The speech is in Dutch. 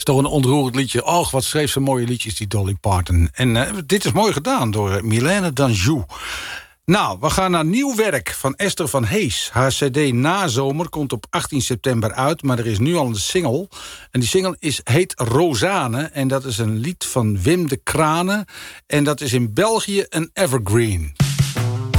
toch een ontroerend liedje. Och, wat schreef ze mooie liedjes, die Dolly Parton. En dit is mooi gedaan door Mylène Danjou. Nou, we gaan naar nieuw werk van Esther van Hees. Haar cd Nazomer komt op 18 september uit, maar er is nu al een single. En die single heet Rozane. En dat is een lied van Wim de Kranen. En dat is in België een evergreen.